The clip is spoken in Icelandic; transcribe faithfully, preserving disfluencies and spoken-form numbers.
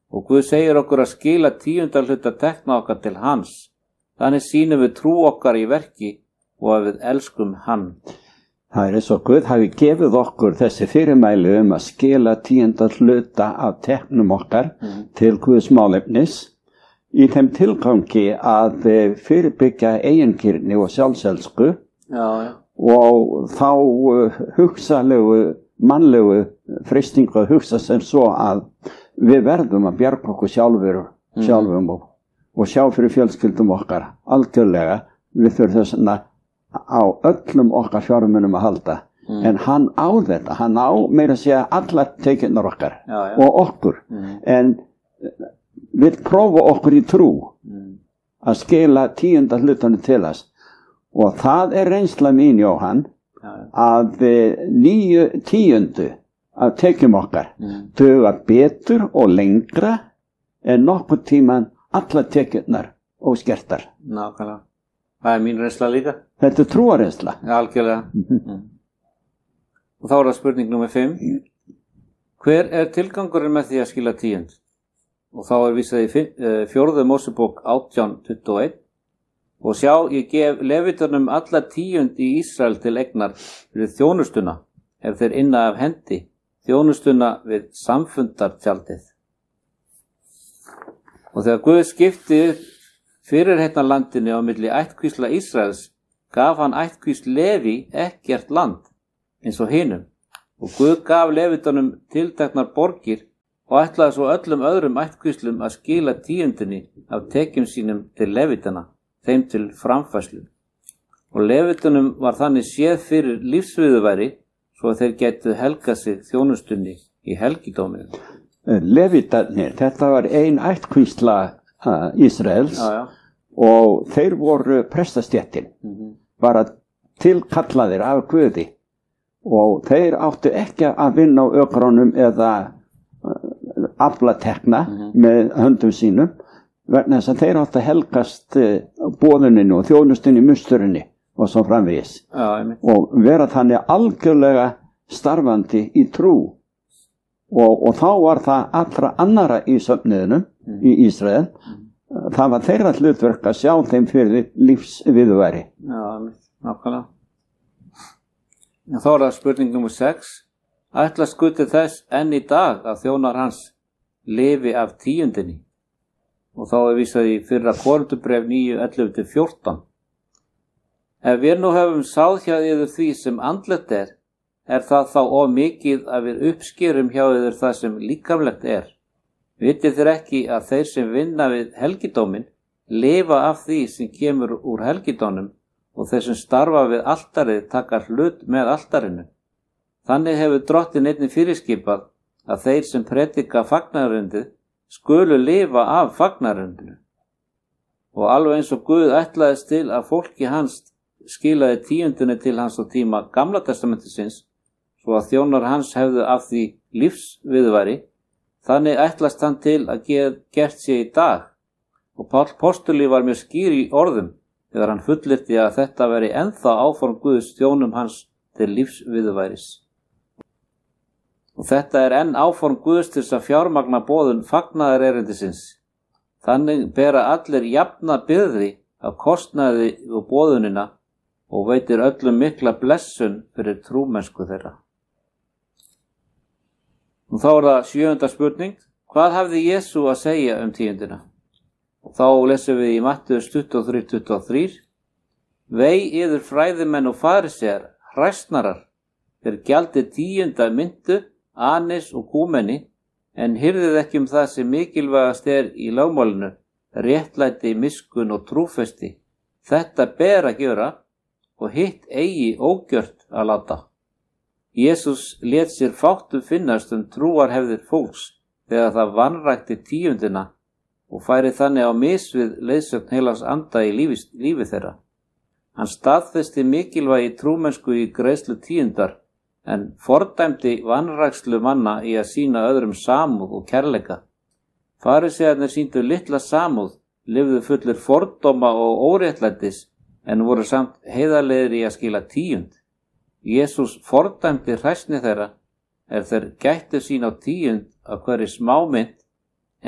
Og Guð segir okkur að skila tíunda hluta tekna okkar til hans. Þannig sýnum við trú okkar í verki og að við elskum hann. Það er eins og Guð hafi gefið okkur þessi fyrirmæli um að skila tíunda hluta af teknum okkar mm. til Guðs málefnis í þeim tilgangi að fyrirbyggja eigingirni og sjálfselsku já, já. Og þá uh, hugsalegu, mannlegu freistingu að hugsa sem svo að við verðum að bjarga okkur sjálfur, mm. sjálfum og, og sjá fyrir fjölskyldum okkar algjörlega. Við þurfum þess á öllum okkar fjármunum að halda mm. en hann á þetta, hann á meira að segja allar tekjurnar okkar já, já. Og okkur mm. en við prófa okkur í trú mm. að skila tíunda hlutanum til þess og það er reynsla mín Jóhann já, já. Að nýju tíundu að tekjum okkar mm. duga betur og lengra en nokkur tíman allar tekjurnar og skertar. Nákvæmlega. Það er mín reynsla líka. Þetta er trúarreynsla. Já, algjörlega. Mm. Og þá er það spurning númer fimm. Hver er tilgangurinn með því að skila tíund? Og þá er vísað í fjórðu Mósebók átján tuttugu og eitt. Og sjá, ég gef levítunum alla tíund í Ísrael til egnar fyrir þjónustuna, ef þeir inna af hendi, þjónustuna við samfundartjaldið. Og þegar Guð skipti fyrirheitna landinu á milli ættkvísla Ísraels gaf hann ættkvísl Leví ekkert land eins og hinum og Guð gaf levítunum tilteknar borgir og ætlaði svo öllum öðrum ættkvíslum að skila tíundinni af tekjum sínum til levítana, þeim til framfærslu. Og levítunum var þannig séð fyrir lífsviðurværi svo að þeir getu helgað sig þjónustunni í helgidóminu. Levítarnir, þetta var ein ættkvísla uh, Ísraels já, já. Og þeir voru prestastéttin, mm-hmm. bara tilkallaðir af Guði og þeir áttu ekki að vinna á ökrónum eða uh, afla tekna mm-hmm. með höndum sínum vegna þess að þeir áttu að helgast uh, boðuninu og þjónustunni musturinni og svo framvegis ja, og vera þannig algjörlega starfandi í trú og, og þá var það allra annara í söfniðinum mm. í Ísrael mm. Það var þeirra hlutverk að sjá þeim fyrir lífsviðurværi. Já, nákvæmlega. Þá er það spurning númer sex. Ætlast Guð til þess enn í dag að þjónar hans lifi af tíundinni. Og þá er vísað í fyrra Korinthubréf níu ellefu til fjórtán. Ef við nú höfum sáð hjá yður því sem andlegt er, er það þá of mikið að við uppskerum hjá yður það sem líkamlegt er. Vitið þér ekki að þeir sem vinna við helgidómin lifa af því sem kemur úr helgidónum og þeir sem starfa við altarið taka hlut með altarinu. Þannig hefur Drottinn einnig fyrirskipað að þeir sem predika fagnaðarundið skulu lifa af fagnaðarundinu. Og alveg eins og Guð ætlaðist til að fólki hans skilaði tíundinni til hans á tíma Gamla testamentisins svo að þjónar hans hefðu af því lífsviðurværi. Þannig ætlast hann til að gert sé í dag og Páll postuli var mjög skýr í orðum þegar hann fullyrti að þetta veri ennþá áform Guðs þjónum hans til lífsviðurværis. Og þetta er enn áform Guðs til að fjármagna boðun fagnaðarerindisins. Þannig bera allir jafna byrði af kostnaði og boðunina og veitir öllum mikla blessun fyrir trúmennsku þeirra. Og þá er það sjöunda spurning. Hvað hafði Jesú að segja um tíundina? Og þá lesum við í Mattheus tuttugu og þrjú tuttugu og þrjú. Vei yður fræðimenn og farisear, hræsnarar, þeir gjaldið tíunda myntu, anis og kúmeni, en hirðið ekki um það sem mikilvægast er í lögmálinu, réttlæti, miskun og trúfesti. Þetta ber að gjöra og hitt eigi ógjört að láta. Jesús lét sér fátt um finnast um trúarhefðir fólks þegar það vanrækti tíundina og færi þannig á misvið leiðsögn heilags anda í lífi, lífi þeirra. Hann staðfesti mikilvægi trúmennsku í greiðslu tíundar en fordæmdi vanrækslu manna í að sýna öðrum samúð og kærleika. Farisearnir sýndu litla samúð, lifðu fullir fordóma og óréttlætis en voru samt heiðarlegir í að skila tíund. Jesús fordæmdi hræsni þeirra er þeir gættu sín á tíund af hverri smámynt